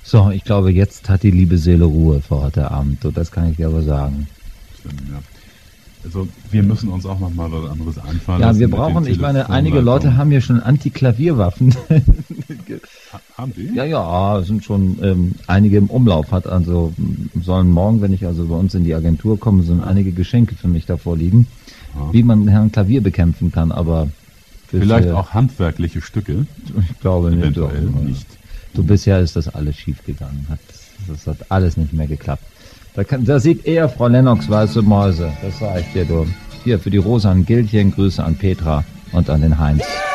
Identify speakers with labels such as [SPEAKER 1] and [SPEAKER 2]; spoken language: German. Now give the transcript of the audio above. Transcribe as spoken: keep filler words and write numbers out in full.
[SPEAKER 1] So, ich glaube, jetzt hat die liebe Seele Ruhe für heute Abend. So, das kann ich dir aber sagen.
[SPEAKER 2] Stimmt, ja. Also wir müssen uns auch noch mal was anderes einfallen
[SPEAKER 1] Ja,
[SPEAKER 2] lassen
[SPEAKER 1] wir
[SPEAKER 2] mit
[SPEAKER 1] brauchen,
[SPEAKER 2] den
[SPEAKER 1] ich meine, einige Leute
[SPEAKER 2] Telefonleitungen.
[SPEAKER 1] haben hier schon Anti-Klavierwaffen.
[SPEAKER 2] Ha- Haben die?
[SPEAKER 1] Ja, ja, es sind schon ähm, einige im Umlauf. Hat also m, sollen morgen, wenn ich also bei uns in die Agentur komme, sollen einige Geschenke für mich davor liegen,
[SPEAKER 2] Ja.
[SPEAKER 1] wie man Herrn Klavier bekämpfen kann. Aber das,
[SPEAKER 2] Vielleicht
[SPEAKER 1] äh,
[SPEAKER 2] auch handwerkliche Stücke,
[SPEAKER 1] ich glaube nicht.
[SPEAKER 2] eventuell
[SPEAKER 1] Doch,
[SPEAKER 2] nicht.
[SPEAKER 1] Du, bisher ist das alles schief gegangen. Hat, das hat alles nicht mehr geklappt. Da, kann, da sieht eher Frau Lennox weiße Mäuse. Das sage ich dir, du. Hier für die rosanen Gildchen, Grüße an Petra und an den Heinz.